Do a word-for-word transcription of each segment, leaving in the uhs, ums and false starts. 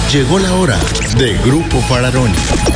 Llegó la hora de Grupo Fararoni.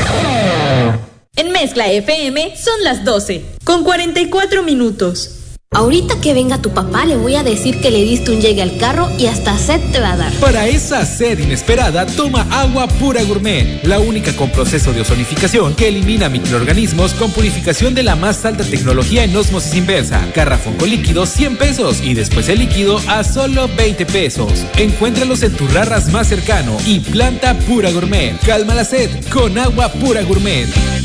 En Mezcla F M son las doce, con cuarenta y cuatro minutos. Ahorita que venga tu papá le voy a decir que le diste un llegue al carro y hasta sed te va a dar. Para esa sed inesperada, toma agua pura gourmet, la única con proceso de ozonificación que elimina microorganismos con purificación de la más alta tecnología en ósmosis inversa. Garrafón con líquido cien pesos y después el líquido a solo veinte pesos. Encuéntralos en tu Rarras más cercano y planta pura gourmet. Calma la sed con agua pura gourmet.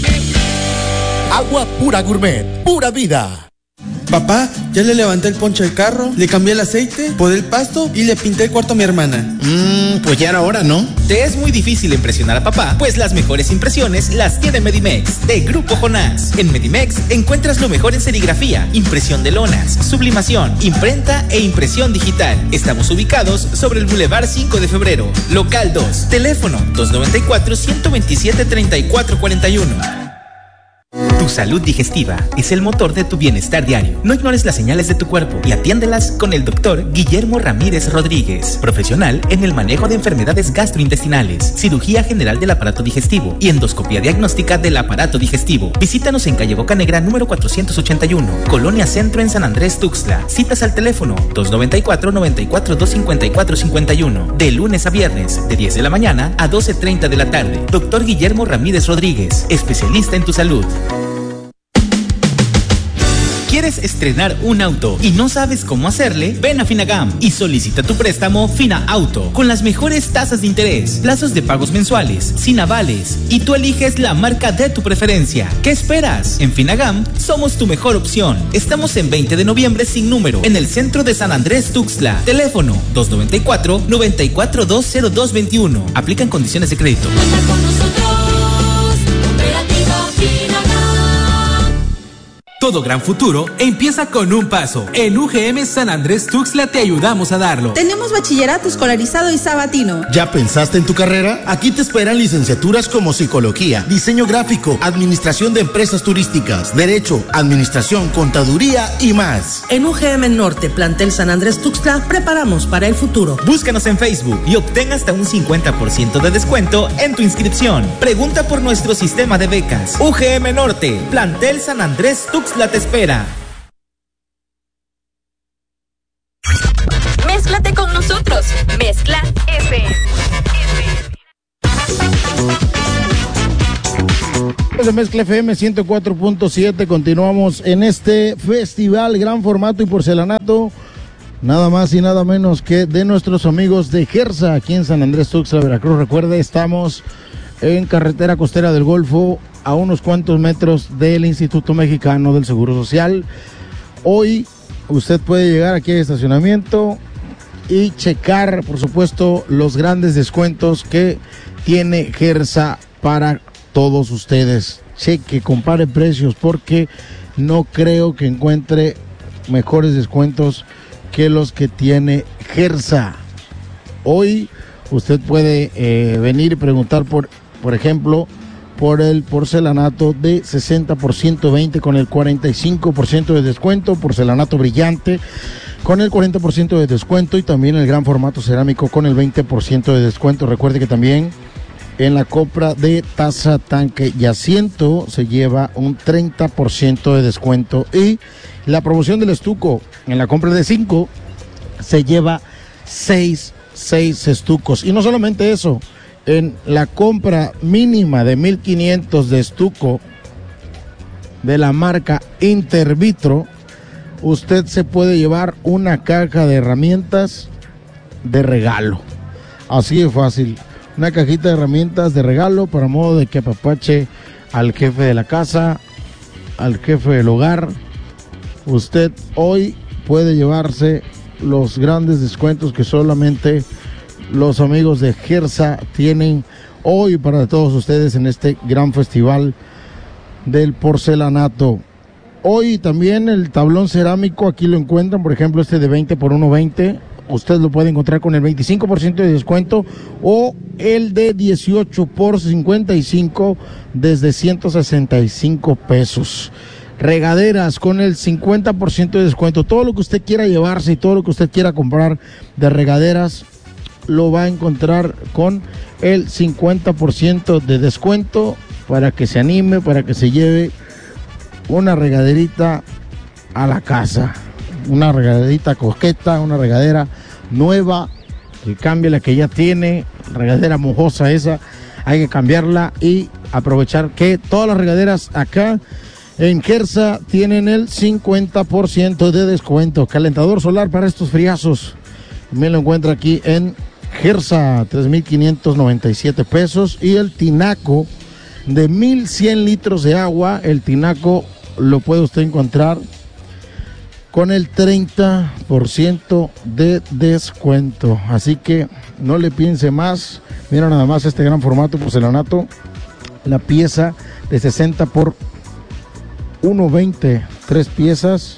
Agua pura gourmet, pura vida. Papá, ya le levanté el poncho del carro, le cambié el aceite, podé el pasto y le pinté el cuarto a mi hermana. Mmm, pues ya era hora, ¿no? Te es muy difícil impresionar a papá, pues las mejores impresiones las tiene Medimex, de Grupo Jonás. En Medimex encuentras lo mejor en serigrafía, impresión de lonas, sublimación, imprenta e impresión digital. Estamos ubicados sobre el Boulevard cinco de febrero, local dos, teléfono dos noventa y cuatro, ciento veintisiete, treinta y cuatro cuarenta y uno. Tu salud digestiva es el motor de tu bienestar diario. No ignores las señales de tu cuerpo y atiéndelas con el doctor Guillermo Ramírez Rodríguez, profesional en el manejo de enfermedades gastrointestinales, cirugía general del aparato digestivo y endoscopia diagnóstica del aparato digestivo. Visítanos en calle Bocanegra número cuatrocientos ochenta y uno, Colonia Centro en San Andrés Tuxtla. Citas al teléfono dos noventa y cuatro, noventa y cuatro, doscientos cincuenta y cuatro cincuenta y uno, de lunes a viernes, de diez de la mañana a doce treinta de la tarde. Doctor Guillermo Ramírez Rodríguez, especialista en tu salud. ¿Quieres estrenar un auto y no sabes cómo hacerle? Ven a Finagam y solicita tu préstamo Fina Auto con las mejores tasas de interés, plazos de pagos mensuales, sin avales y tú eliges la marca de tu preferencia. ¿Qué esperas? En Finagam somos tu mejor opción. Estamos en veinte de noviembre sin número en el centro de San Andrés Tuxtla. Teléfono dos noventa y cuatro, noventa y cuatro, dos cero dos veintiuno. Aplican condiciones de crédito. Con nosotros, Cooperativa Finagam. Todo gran futuro empieza con un paso. En U G M San Andrés Tuxtla te ayudamos a darlo. Tenemos bachillerato escolarizado y sabatino. ¿Ya pensaste en tu carrera? Aquí te esperan licenciaturas como psicología, diseño gráfico, administración de empresas turísticas, derecho, administración, contaduría y más. En U G M Norte, plantel San Andrés Tuxtla, preparamos para el futuro. Búscanos en Facebook y obtén hasta un cincuenta por ciento de descuento en tu inscripción. Pregunta por nuestro sistema de becas. U G M Norte, plantel San Andrés Tuxtla te espera. Mézclate con nosotros. Mezcla F M. De Mezcla F M ciento cuatro punto siete, continuamos en este festival gran formato y porcelanato, nada más y nada menos que de nuestros amigos de Gersa, aquí en San Andrés Tuxtla, Veracruz. Recuerde, estamos en carretera costera del Golfo, a unos cuantos metros del Instituto Mexicano del Seguro Social. Hoy usted puede llegar aquí al estacionamiento y checar, por supuesto, los grandes descuentos que tiene Gersa para todos ustedes. Cheque, compare precios, porque no creo que encuentre mejores descuentos que los que tiene Gersa. Hoy usted puede eh, venir y preguntar por, por ejemplo, por el porcelanato de sesenta por ciento veinte con el cuarenta y cinco por ciento de descuento, porcelanato brillante con el cuarenta por ciento de descuento y también el gran formato cerámico con el veinte por ciento de descuento. Recuerde que también en la compra de taza, tanque y asiento se lleva un treinta por ciento de descuento, y la promoción del estuco, en la compra de cinco se lleva seis, seis estucos. Y no solamente eso, en la compra mínima de mil quinientos de estuco de la marca Intervitro, usted se puede llevar una caja de herramientas de regalo. Así de fácil, una cajita de herramientas de regalo para modo de que apapache al jefe de la casa, al jefe del hogar. Usted hoy puede llevarse los grandes descuentos que solamente los amigos de Gersa tienen hoy para todos ustedes en este gran festival del porcelanato. Hoy también el tablón cerámico, aquí lo encuentran, por ejemplo, este de veinte por uno veinte, usted lo puede encontrar con el veinticinco por ciento de descuento, o el de dieciocho por cincuenta y cinco desde ciento sesenta y cinco pesos. Regaderas con el cincuenta por ciento de descuento. Todo lo que usted quiera llevarse y todo lo que usted quiera comprar de regaderas lo va a encontrar con el cincuenta por ciento de descuento para que se anime, para que se lleve una regaderita a la casa. Una regaderita coqueta, una regadera nueva, que cambie la que ya tiene, regadera mojosa esa, hay que cambiarla y aprovechar que todas las regaderas acá en Gersa tienen el cincuenta por ciento de descuento. Calentador solar para estos friazos, me lo encuentra aquí en Gersa, tres mil quinientos noventa y siete pesos. Y el tinaco de mil cien litros de agua, el tinaco lo puede usted encontrar con el treinta por ciento de descuento. Así que no le piense más. Mira nada más este gran formato porcelanato. La pieza de sesenta por uno veinte. Tres piezas.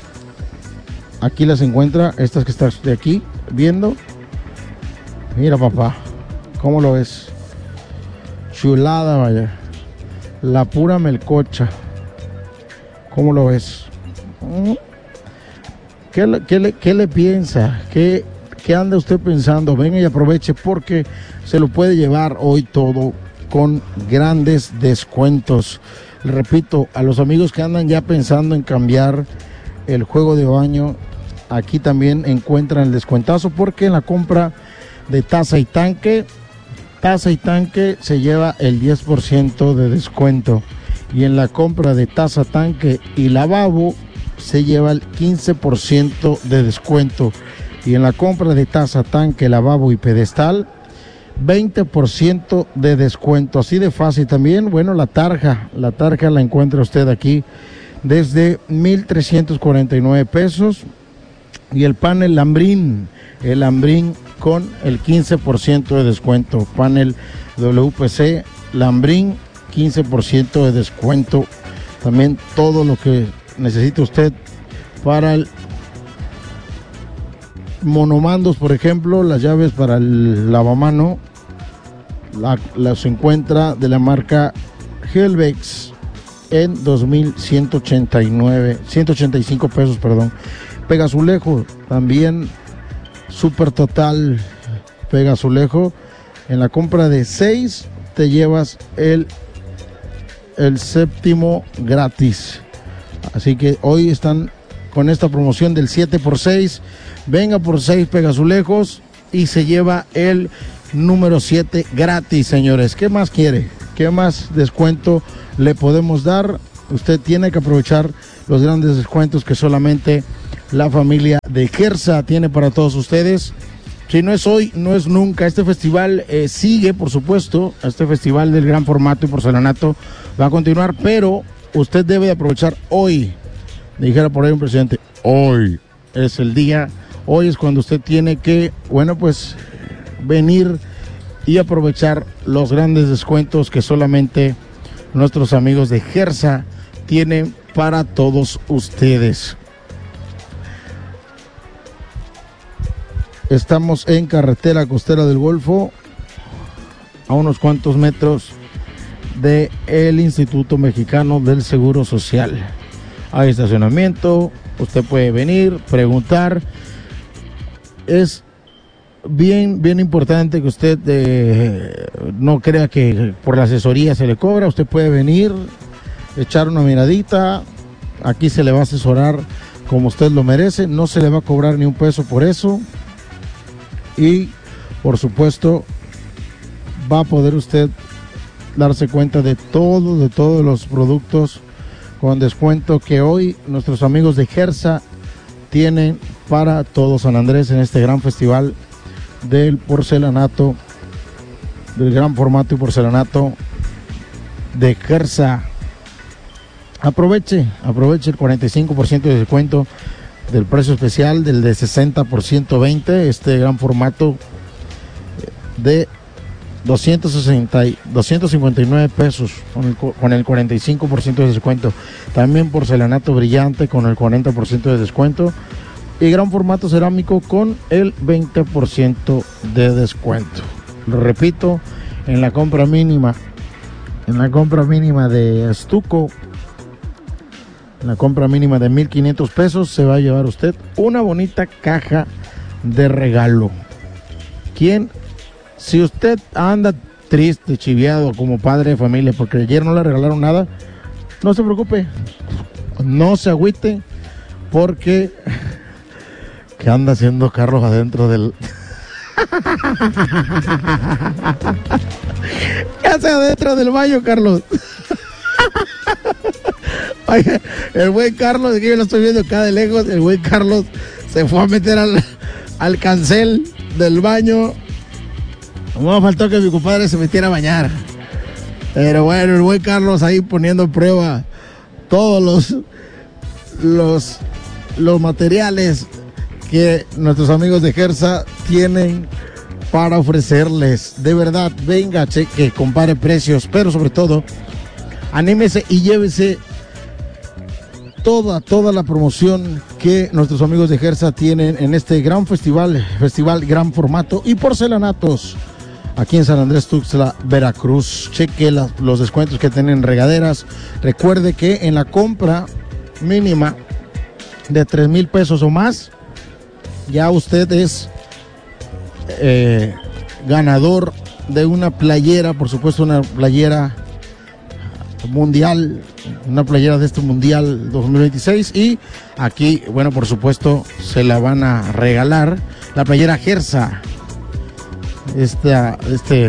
Aquí las encuentra. Estas que estás de aquí viendo. Mira, papá. ¿Cómo lo ves? Chulada, vaya. La pura melcocha. ¿Cómo lo ves? ¿Mm? ¿Qué le, qué le, qué le piensa? ¿Qué, ¿Qué anda usted pensando? Venga y aproveche porque se lo puede llevar hoy todo con grandes descuentos. Le repito, a los amigos que andan ya pensando en cambiar el juego de baño, aquí también encuentran el descuentazo porque en la compra de taza y tanque, taza y tanque se lleva el diez por ciento de descuento. Y en la compra de taza, tanque y lavabo se lleva el quince por ciento de descuento. Y en la compra de taza, tanque, lavabo y pedestal, veinte por ciento de descuento. Así de fácil también. Bueno, la tarja, la tarja la encuentra usted aquí desde mil trescientos cuarenta y nueve pesos. Y el panel Lambrín, el Lambrín con el quince por ciento de descuento. Panel W P C Lambrín, quince por ciento de descuento. También todo lo que necesita usted para el monomandos, por ejemplo, las llaves para el lavamano, la, las encuentra de la marca Helvex en dos mil ciento ochenta y nueve, ciento ochenta y cinco pesos, perdón. Pegazulejo, también Super Total Pegazulejo, en la compra de seis te llevas el el séptimo gratis. Así que hoy están con esta promoción del siete por seis. Venga por seis pegazulejos y se lleva el número siete gratis, señores. ¿Qué más quiere? ¿Qué más descuento le podemos dar? Usted tiene que aprovechar los grandes descuentos que solamente la familia de Gersa tiene para todos ustedes. Si no es hoy, no es nunca. Este festival eh, sigue, por supuesto. Este festival del gran formato y porcelanato va a continuar, pero usted debe aprovechar hoy. Dijera por ahí un presidente, hoy es el día. Hoy es cuando usted tiene que, bueno, pues venir y aprovechar los grandes descuentos que solamente nuestros amigos de Gersa tienen para todos ustedes. Estamos en carretera costera del Golfo, a unos cuantos metros de el Instituto Mexicano del Seguro Social. Hay estacionamiento, usted puede venir, preguntar. Es bien, bien importante que usted eh, no crea que por la asesoría se le cobra. Usted puede venir, echar una miradita, aquí se le va a asesorar como usted lo merece, no se le va a cobrar ni un peso por eso. Y por supuesto va a poder usted darse cuenta de todo, de todos los productos con descuento que hoy nuestros amigos de Gersa tienen para todo San Andrés en este gran festival del porcelanato, del gran formato y porcelanato de Gersa. Aproveche, aproveche el cuarenta y cinco por ciento de descuento del precio especial del de sesenta por ciento veinte, este gran formato de doscientos sesenta, doscientos cincuenta y nueve pesos con el, con el cuarenta y cinco por ciento de descuento. También porcelanato brillante con el cuarenta por ciento de descuento y gran formato cerámico con el veinte por ciento de descuento. Lo repito, en la compra mínima, en la compra mínima de estuco, en la compra mínima de mil quinientos pesos se va a llevar usted una bonita caja de regalo. ¿Quién Si usted anda triste, chiviado como padre de familia porque ayer no le regalaron nada, no se preocupe, no se agüite, porque ¿qué anda haciendo Carlos adentro del... ¿Qué hace adentro del baño, Carlos? Oye, el buen Carlos, que yo lo estoy viendo acá de lejos, el buen Carlos se fue a meter al, al cancel del baño. No me faltó que mi compadre se metiera a bañar. Pero bueno, el buen Carlos ahí poniendo en prueba todos los, los, los materiales que nuestros amigos de Gersa tienen para ofrecerles. De verdad, venga, cheque, compare precios, pero sobre todo, anímese y llévese toda, toda la promoción que nuestros amigos de Gersa tienen en este gran festival, festival gran formato y porcelanatos aquí en San Andrés Tuxtla, Veracruz. Cheque la, los descuentos que tienen regaderas. Recuerde que en la compra mínima de tres mil pesos o más, ya usted es eh, ganador de una playera, por supuesto una playera mundial, una playera de este mundial dos mil veintiséis, y aquí, bueno, por supuesto se la van a regalar, la playera Gersa, esta, este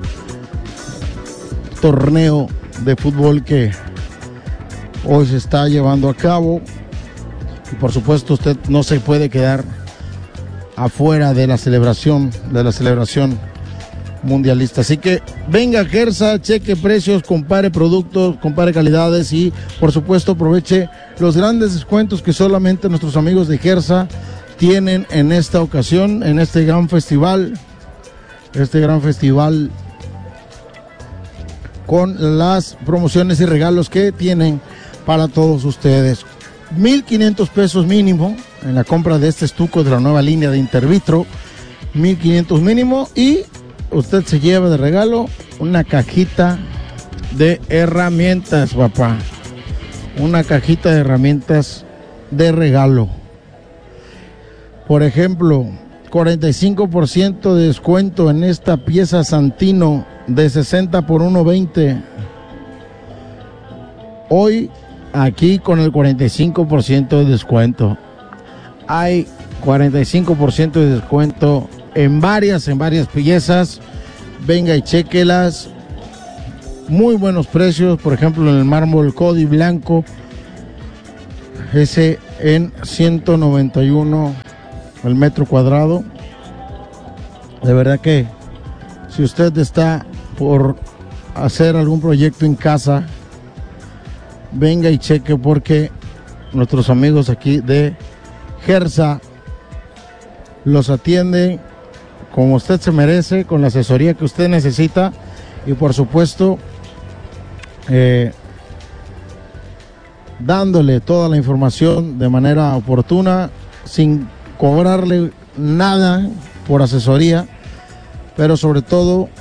torneo de fútbol que hoy se está llevando a cabo, y por supuesto usted no se puede quedar afuera de la celebración, de la celebración mundialista. Así que venga Gersa, cheque precios, compare productos, compare calidades y por supuesto aproveche los grandes descuentos que solamente nuestros amigos de Gersa tienen en esta ocasión, en este gran festival, este gran festival con las promociones y regalos que tienen para todos ustedes. mil quinientos pesos mínimo en la compra de este estuco de la nueva línea de Intervitro, mil quinientos mínimo, y usted se lleva de regalo una cajita de herramientas, papá. Una cajita de herramientas de regalo. Por ejemplo, cuarenta y cinco por ciento de descuento en esta pieza Santino de sesenta por uno veinte. Hoy aquí con el cuarenta y cinco por ciento de descuento. Hay cuarenta y cinco por ciento de descuento en varias, en varias piezas. Venga y chequelas. Muy buenos precios. Por ejemplo, en el mármol Cody blanco, ese en ciento noventa y uno el metro cuadrado. De verdad que si usted está por hacer algún proyecto en casa, venga y cheque, porque nuestros amigos aquí de Gersa los atienden como usted se merece, con la asesoría que usted necesita y por supuesto eh, dándole toda la información de manera oportuna, sin cobrarle nada por asesoría, pero sobre todo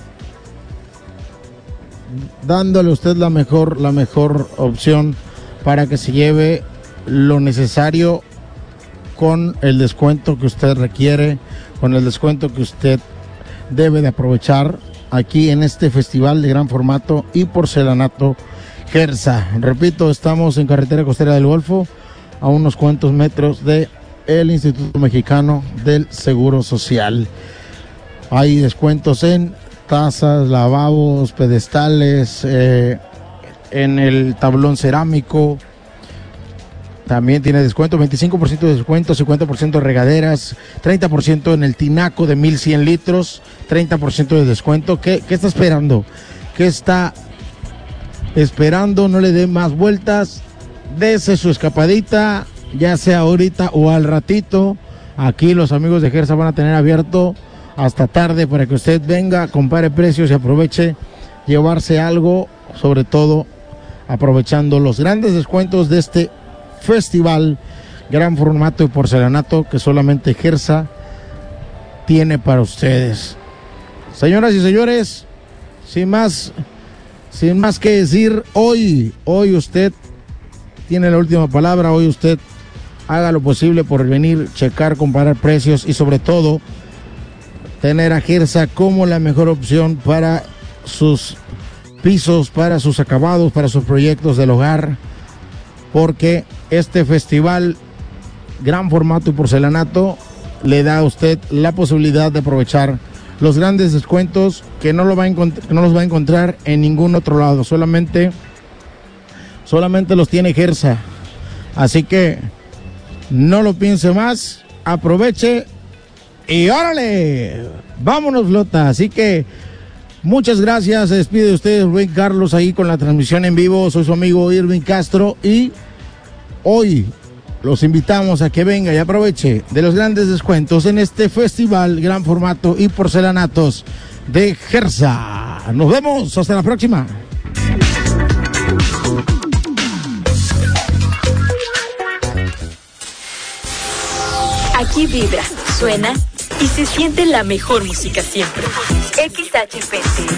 dándole a usted la mejor, la mejor opción para que se lleve lo necesario con el descuento que usted requiere, con el descuento que usted debe de aprovechar aquí en este festival de gran formato y porcelanato Gersa. Repito, estamos en carretera costera del Golfo, a unos cuantos metros de el Instituto Mexicano del Seguro Social. Hay descuentos en tazas, lavabos, pedestales, eh, en el tablón cerámico. También tiene descuento, veinticinco por ciento de descuento, cincuenta por ciento de regaderas, treinta por ciento en el tinaco de mil cien litros, treinta por ciento de descuento. ¿Qué, qué está esperando? ¿Qué está esperando? No le dé más vueltas, dese su escapadita, ya sea ahorita o al ratito. Aquí los amigos de Gersa van a tener abierto hasta tarde para que usted venga, compare precios y aproveche llevarse algo, sobre todo aprovechando los grandes descuentos de este festival gran formato y porcelanato que solamente Gersa tiene para ustedes. Señoras y señores, sin más sin más que decir, hoy hoy usted tiene la última palabra. Hoy usted haga lo posible por venir, checar, comparar precios y sobre todo tener a Gersa como la mejor opción para sus pisos, para sus acabados, para sus proyectos del hogar, porque este festival gran formato y porcelanato le da a usted la posibilidad de aprovechar los grandes descuentos que no, lo va a encont- que no los va a encontrar en ningún otro lado, solamente, solamente los tiene Gersa. Así que no lo piense más, aproveche y órale, vámonos flota. Así que muchas gracias, se despide de ustedes Rubén Carlos ahí con la transmisión en vivo, soy su amigo Irving Castro y hoy los invitamos a que venga y aproveche de los grandes descuentos en este festival gran formato y porcelanatos de Gersa. Nos vemos, hasta la próxima. Aquí vibra, suena y se siente la mejor música siempre. X H P T